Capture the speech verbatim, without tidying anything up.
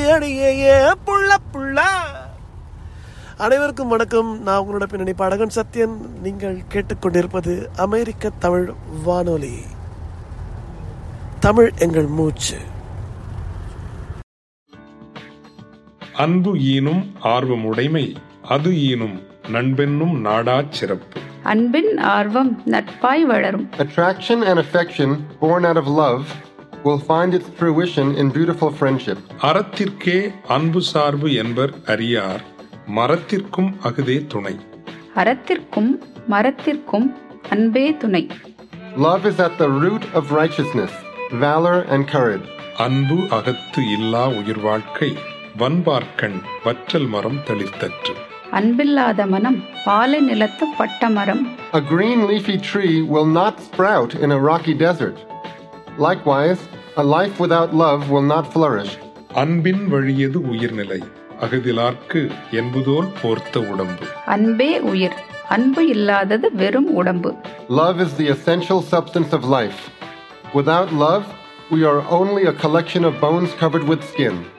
அடியே ஏ புள்ள புள்ள. அனைவருக்கும் வணக்கம். நான் உங்களோட பின்னணி பாடகன் சத்யன். நீங்கள் கேட்டுக்கொண்டிருப்பது அமெரிக்க தமிழ் வானொலி. தமிழ் எங்கள் மூச்சு. அன்பு ஈனும் ஆர்வம் உடைமை அது ஈனும் நண்பென்னும் நாடாச் சிறப்பு. அன்பின் ஆர்வம் நட்பாய் வளரும். Attraction and affection born out of love will find its fruition in beautiful friendship. அறத்திற்கே அன்பு சார்பு என்பர் அறியார், மரத்திற்கும் அகுதே துணை. அறத்திற்கும் மரத்திற்கும் அன்பே துணை. Love is at the root of righteousness, valor and courage. அன்பு அகத்து இல்லா உயிர் வாழ்க்கை வன்பார்க்கண் வற்றல் மரம் தளிர்த்தற்று. அன்பில்லாத மனம் பாலை நிலத்து பட்ட மரம். A green leafy tree will not sprout in a rocky desert. Likewise, a life without love will not flourish. அன்பின் வழியது உயிர்நிலை அகதிலார்க்கு என்பதோல் போர்த்த உடம்பு. அன்பே உயிர், அன்பு இல்லாதது வெறும் உடம்பு. Love is the essential substance of life. Without love, we are only a collection of bones covered with skin.